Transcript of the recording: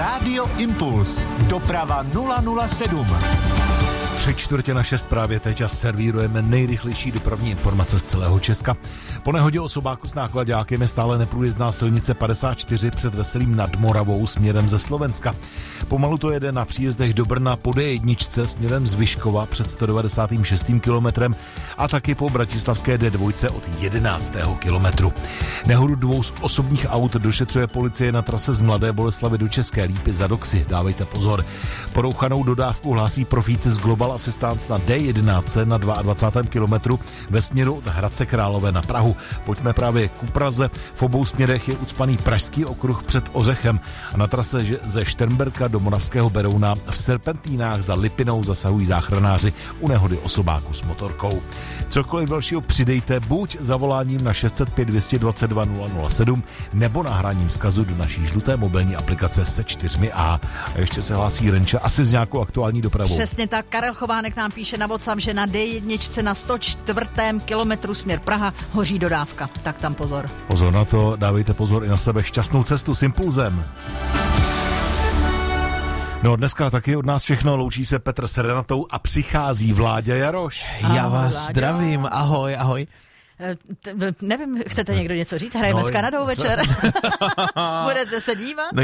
Rádio Impuls. Doprava 007. 5:45 právě teď a servírujeme nejrychlejší dopravní informace z celého Česka. Po nehodě osobáku s náklaďákem je stále neprůjezdná silnice 54 před Veselým nad Moravou směrem ze Slovenska. Pomalu to jede na příjezdech do Brna po D1 směrem z Vyškova před 196. kilometrem a taky po bratislavské D2 od 11. kilometru. Nehodu dvou osobních aut došetřuje policie na trase z Mladé Boleslavi do České Lípy za Doxy. Dávejte pozor. Porouchanou dodávku hlásí profíci z Global Assistance na D11 na 22. kilometru ve směru od Hradce Králové na Prahu. Pojďme právě ku Praze. V obou směrech je ucpaný Pražský okruh před Ořechem a na trase ze Šternberka do Moravského Berouna v serpentínách za Lipinou zasahují záchranáři u nehody osobáku s motorkou. Cokoliv dalšího přidejte buď zavoláním na 605 222 007 nebo nahráním vzkazu do naší žluté mobilní aplikace se 4A. A ještě se hlásí Renča asi s nějakou aktuální dopravou. Přesně tak. Karel Chovánek nám píše na WhatsApp, že na D1 na 104. kilometru směr Praha hoří dodávka. Tak tam pozor. Pozor na to, dávejte pozor i na sebe. Šťastnou cestu s Impulzem. No dneska taky od nás všechno, loučí se Petr s Renatou a přichází Vláďa Jaroš. Já vás zdravím, ahoj, ahoj. Nevím, chcete někdo něco říct? Hrajeme s Kanadou večer? Budete se dívat?